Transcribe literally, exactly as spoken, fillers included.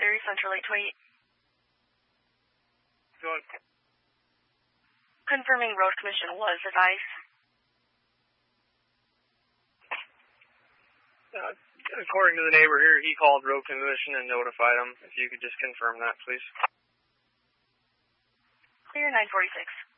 Area Central eight twenty-eight. Go ahead. Confirming road commission was advised. Uh, according to the neighbor here, he called road commission and notified him. If you could just confirm that, please. Clear nine forty-six.